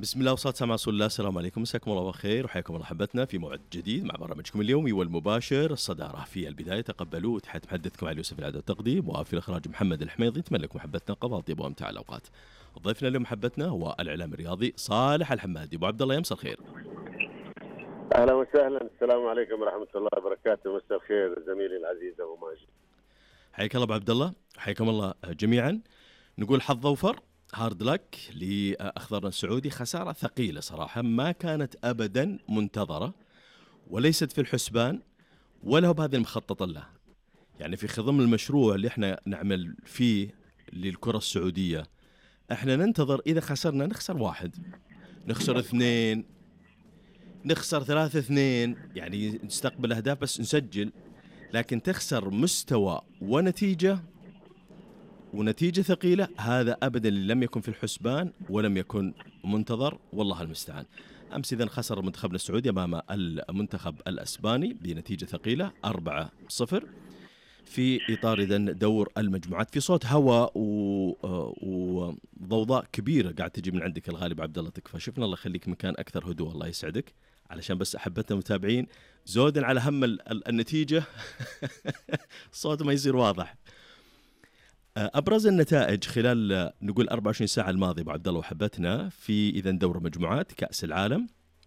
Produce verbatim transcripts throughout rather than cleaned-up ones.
بسم الله والصلاة والسلام على رسول الله. السلام عليكم، مساكم الله بالخير وحياكم الله حبتنا في موعد جديد مع برنامجكم اليومي والمباشر الصدارة. في البداية تقبلوا تحية محدثكم علي يوسف العدد التقديم، وفي الإخراج محمد الحميدي. نتمنى لكم محبتنا قضاء طيب وامتع الأوقات. ضيفنا اليوم محبتنا هو الإعلام الرياضي صالح الحمادي. أبو عبد الله، يمسى الخير. اهلا وسهلا، السلام عليكم ورحمه الله وبركاته. مساء الخير زميلي العزيز ابو ماجد. حياك الله ابو عبد الله، حياكم الله جميعا. نقول حظ اوفر، هارد لك لاخضرنا السعودي. خساره ثقيله صراحه، ما كانت ابدا منتظره وليست في الحسبان ولا هو بهذا المخطط له. يعني في خضم المشروع اللي احنا نعمل فيه للكره السعوديه، احنا ننتظر اذا خسرنا نخسر واحد، نخسر اثنين، نخسر ثلاثة اثنين، يعني نستقبل أهداف بس نسجل. لكن تخسر مستوى ونتيجة ونتيجة ثقيلة، هذا أبدا اللي لم يكن في الحسبان ولم يكن منتظر، والله المستعان. أمس إذن خسر منتخبنا السعودي أمام المنتخب الأسباني بنتيجة ثقيلة أربعة صفر في إطار إذن دور المجموعات، في صوت هواء وضوضاء كبيرة قاعد تجي من عندك الغالب. عبد الله تكفى، شفنا الله يخليك مكان أكثر هدوء، الله يسعدك، علشان بس أحبتنا متابعين زودا على هم النتيجة صوت ما يصير واضح. أبرز النتائج خلال نقول أربعة وعشرين ساعة الماضية أبو عبد الله وحبتنا في إذن دور مجموعات كأس العالم.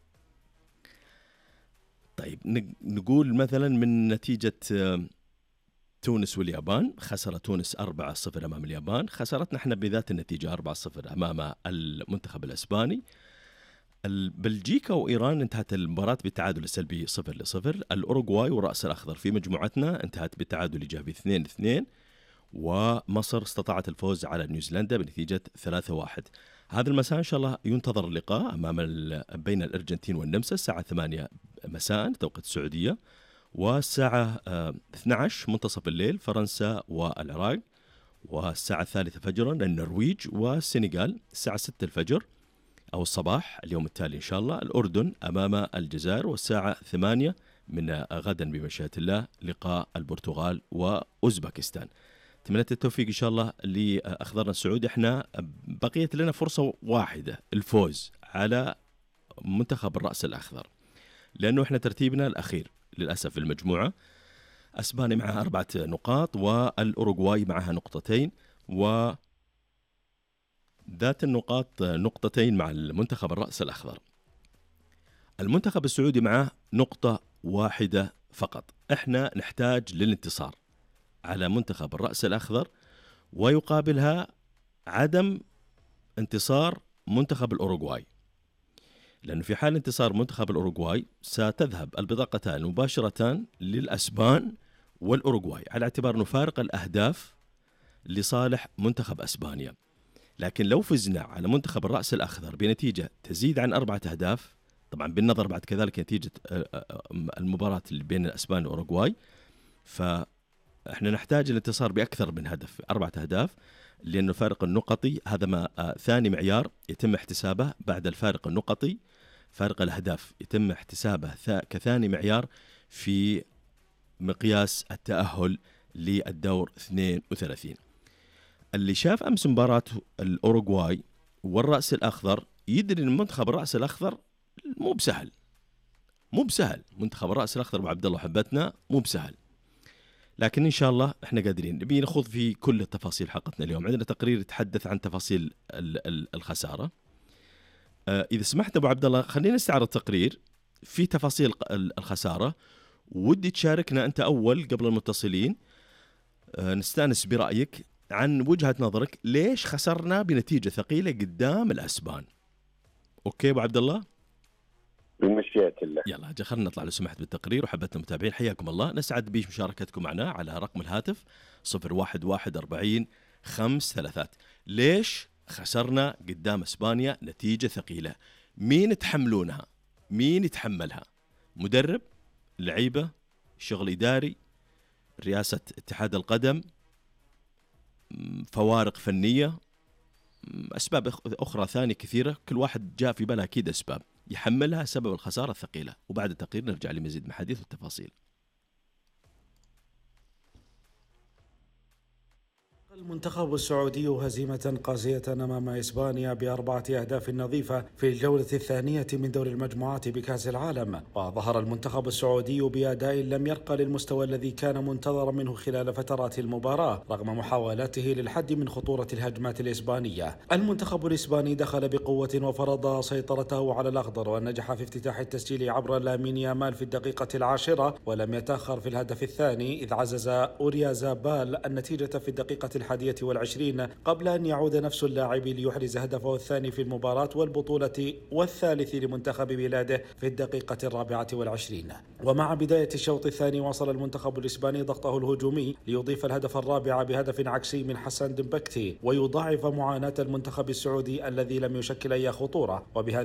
طيب نقول مثلا من نتيجة تونس واليابان، خسر تونس أربعة صفر أمام اليابان، خسرتنا احنا بذات النتيجة أربعة صفر أمام المنتخب الأسباني. بلجيكا وإيران انتهت المباراة بالتعادل السلبي صفر لصفر. الأوروغواي والرأس الأخضر في مجموعتنا انتهت بالتعادل الإيجابي اثنين اثنين. ومصر استطاعت الفوز على نيوزيلندا بنتيجة ثلاثة واحد. هذا المساء إن شاء الله ينتظر اللقاء أمام بين الأرجنتين والنمسا الساعة ثمانية مساء توقيت السعودية، والساعة اثنتي عشرة منتصف الليل فرنسا والعراق، والساعة الثالثة فجرا النرويج والسنغال، الساعة ستة الفجر أو الصباح اليوم التالي إن شاء الله الأردن أمام الجزائر، والساعة ثمانية من غدا بمشيئة الله لقاء البرتغال وأوزبكستان. أتمنى التوفيق إن شاء الله لأخضرنا السعودي. احنا بقيت لنا فرصة واحدة، الفوز على منتخب الرأس الأخضر، لأنه احنا ترتيبنا الأخير للأسف في المجموعة. أسبانيا معها أربعة نقاط والأوروغواي معها نقطتين، و ذات النقاط نقطتين مع المنتخب الرأس الأخضر. المنتخب السعودي معه نقطة واحدة فقط. احنا نحتاج للانتصار على منتخب الرأس الأخضر، ويقابلها عدم انتصار منتخب الأوروغواي، لأنه في حال انتصار منتخب الأوروغواي ستذهب البطاقتان مباشرة للأسبان والأوروغواي، على اعتبار أنه فارق الأهداف لصالح منتخب أسبانيا. لكن لو فزنا على منتخب الرأس الأخضر بنتيجة تزيد عن أربعة أهداف، طبعا بالنظر بعد كذلك نتيجة المباراة اللي بين الأسبان والأوروغواي، فإحنا نحتاج الانتصار بأكثر من هدف، أربعة أهداف، لأنه الفارق النقطي هذا ما ثاني معيار يتم احتسابه بعد الفارق النقطي. فارق الأهداف يتم احتسابه كثاني معيار في مقياس التأهل للدور اثنين وثلاثين. اللي شاف أمس مباراة الأوروغواي والرأس الأخضر يدري أن منتخب الرأس الأخضر مو بسهل، مو بسهل منتخب الرأس الأخضر أبو عبد الله حبتنا مو بسهل. لكن إن شاء الله إحنا قادرين. نبي نخوض في كل التفاصيل حلقتنا اليوم. عندنا تقرير يتحدث عن تفاصيل الخسارة. آه إذا سمحت أبو عبد الله خلينا نستعرض تقرير في تفاصيل الخسارة، ودي تشاركنا أنت أول قبل المتصلين. آه نستانس برأيك عن وجهة نظرك، ليش خسرنا بنتيجة ثقيلة قدام الأسبان؟ أوكي أبو عبد الله؟ بمشيئة الله. يلا جا خلنا نطلع لو سمحت بالتقرير. وحبتنا المتابعين حياكم الله، نسعد بمشاركتكم معنا على رقم الهاتف صفر واحد واحد أربعين خمس ثلاثات. ليش خسرنا قدام إسبانيا نتيجة ثقيلة؟ مين تحملونها؟ مين يتحملها؟ مدرب؟ لعيبة؟ شغل إداري؟ رئاسة اتحاد القدم؟ فوارق فنية؟ أسباب أخرى ثانية كثيرة، كل واحد جاء في باله أكيد أسباب يحملها سبب الخسارة الثقيلة. وبعد التقرير نرجع لمزيد من الحديث والتفاصيل. المنتخب السعودي هزيمة قاسية أمام إسبانيا بأربعة أهداف نظيفة في الجولة الثانية من دور المجموعات بكأس العالم. وظهر المنتخب السعودي بأداء لم يرقى للمستوى الذي كان منتظرا منه خلال فترات المباراة رغم محاولاته للحد من خطورة الهجمات الإسبانية. المنتخب الإسباني دخل بقوة وفرض سيطرته على الأخضر ونجح في افتتاح التسجيل عبر لامين يامال في الدقيقة العاشرة، ولم يتأخر في الهدف الثاني إذ عزز أوريازابال النتيجة في الدقيقة الحادية والعشرين قبل أن يعود نفس اللاعب ليحرز هدفه الثاني في المباراة والبطولة والثالث لمنتخب بلاده في الدقيقة الرابعة والعشرين. ومع بداية الشوط الثاني واصل المنتخب الإسباني ضغطه الهجومي ليضيف الهدف الرابع بهدف عكسي من حسان دمبكتي ويضاعف معاناة المنتخب السعودي الذي لم يشكل أي خطورة. وبهذه